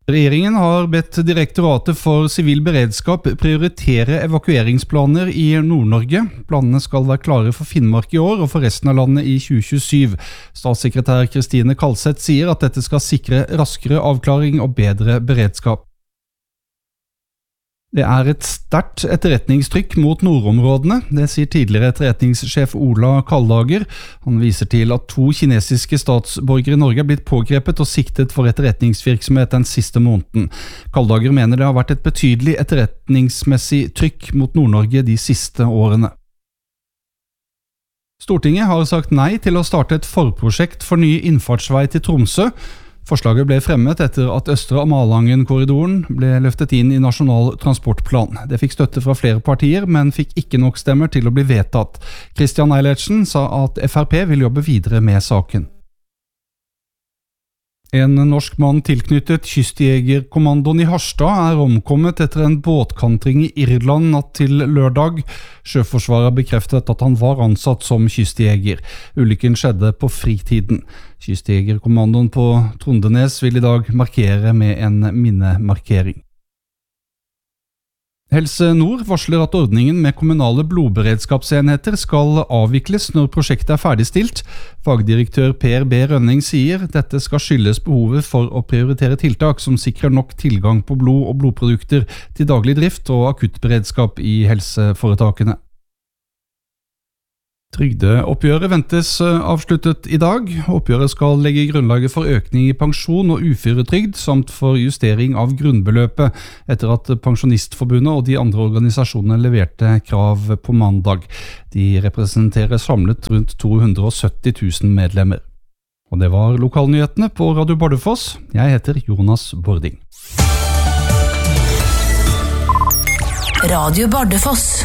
Regjeringen har bedt Direktoratet for sivil beredskap prioritere evakueringsplaner i Nord-Norge. Planene skal være klare for Finnmark i år og for resten av landet i 2027. Statssekretær Kristine Kalseth sier at dette skal sikre raskere avklaring og bedre beredskap. Det er et sterkt etterretningstrykk mot nordområdene, det sier tidligere etterretningssjef Ola Kaldager. Han viser til at 2 kinesiske statsborgere i Norge er blitt pågrepet og siktet for etterretningsvirksomhet den siste måneden. Kaldager mener det har vært et betydelig etterretningsmessig trykk mot Nord-Norge de siste årene. Stortinget har sagt nei til å starte et forprosjekt for ny innfartsvei til Tromsø. Forslaget ble fremmet etter at Østre Malangen-korridoren ble løftet inn i Nasjonal transportplan. Det fikk støtte fra flere partier, men fikk ikke nok stemmer til å bli vedtatt. Christian Eilertsen sa at FrP vil jobbe videre med saken. En norsk mann tilknyttet kystjegerkommandoen i Harstad er omkommet etter en båtkantring i Irland natt til lørdag. Sjøforsvaret har bekreftet at han var ansatt som kystjeger. Ulykken skjedde på fritiden. Kystjegerkommandoen på Trondenes vil i dag markere med en minnemarkering. Helse Nord varsler at ordningen med kommunale blodberedskapsenheter skal avvikles når prosjektet er ferdigstilt. Fagdirektør Per B. Rønning sier dette skal skyldes behovet for å prioritere tiltak som sikrer nok tilgang på blod og blodprodukter til daglig drift og akuttberedskap i helseforetakene. Trygdeoppgjøret ventes avsluttet i dag. Oppgjøret skal legge grunnlaget for økning i pensjon og uføretrygd, samt for justering av grunnbeløpet, etter at Pensjonistforbundet og de andre organisasjonene leverte krav på mandag. De representerer samlet rundt 270 000 medlemmer. Og det var lokalnyhetene på Radio Bardufoss. Jeg heter Jonas Bording. Radio Bardufoss.